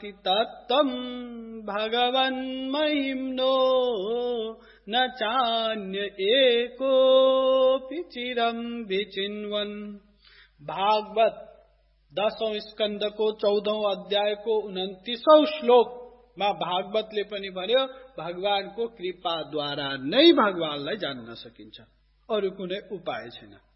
भाति तत्त्वं भगवन् महिम्नो न चान्य एकोऽपि चिरं विचिन्वन्। भागवत 10औं स्कन्द को 14औं अध्याय को 29औं श्लोक में भागवतले पनि भन्यो भगवानको कृपाद्वारा नै भगवानलाई जान्न सकिन्छ, अरु कुनै उपाय छैन।